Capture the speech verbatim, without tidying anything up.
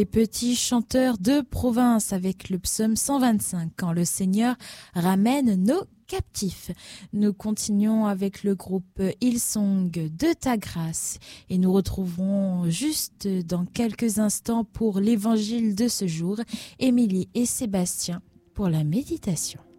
Les petits chanteurs de province avec le psaume cent vingt-cinq, quand le Seigneur ramène nos captifs. Nous continuons avec le groupe Hillsong de ta grâce et nous retrouverons juste dans quelques instants pour l'évangile de ce jour, Émilie et Sébastien pour la méditation.